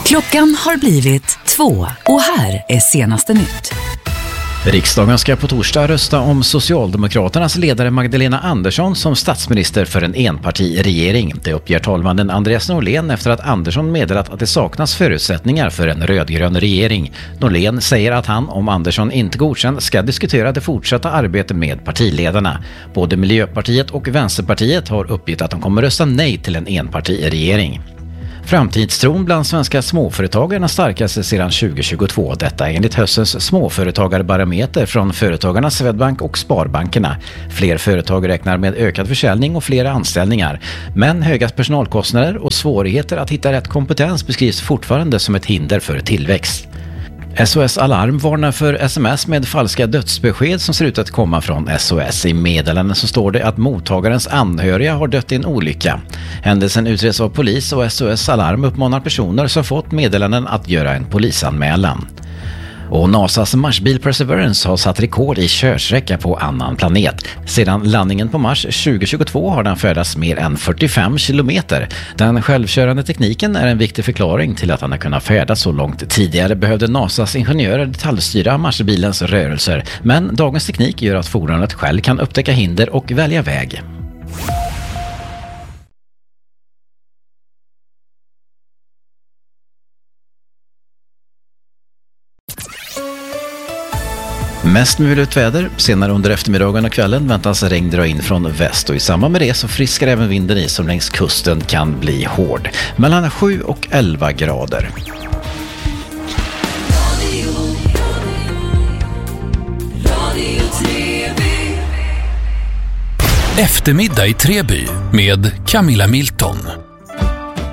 Klockan har blivit 2 och här är senaste nytt. Riksdagen ska på torsdag rösta om Socialdemokraternas ledare Magdalena Andersson som statsminister för en enpartiregering. Det uppger talmannen Andreas Norlén efter att Andersson meddelat att det saknas förutsättningar för en rödgrön regering. Norlén säger att han, om Andersson inte godkänd, ska diskutera det fortsatta arbetet med partiledarna. Både Miljöpartiet och Vänsterpartiet har uppgett att de kommer rösta nej till en enpartiregering. Framtidstron bland svenska småföretagarna starkaste sedan 2022. Detta enligt höstens småföretagarbarometer från Företagarna, Swedbank och Sparbankerna. Fler företag räknar med ökad försäljning och fler anställningar. Men höga personalkostnader och svårigheter att hitta rätt kompetens beskrivs fortfarande som ett hinder för tillväxt. SOS Alarm varnar för sms med falska dödsbesked som ser ut att komma från SOS. I meddelanden så står det att mottagarens anhöriga har dött i en olycka. Händelsen utreds av polis och SOS Alarm uppmanar personer som fått meddelanden att göra en polisanmälan. Och NASAs Marsbil Perseverance har satt rekord i körsträcka på annan planet. Sedan landningen på Mars 2022 har den färdats mer än 45 kilometer. Den självkörande tekniken är en viktig förklaring till att han har kunnat färdas så långt. Tidigare behövde NASAs ingenjörer detaljstyra Marsbilens rörelser, men dagens teknik gör att fordonet själv kan upptäcka hinder och välja väg. Mest muligt väder. Senare under eftermiddagen och kvällen väntas regn dra in från väst och i samband med det så friskar även vinden i som längs kusten kan bli hård. Mellan 7 och 11 grader. Eftermiddag i Treby med Camilla Milton.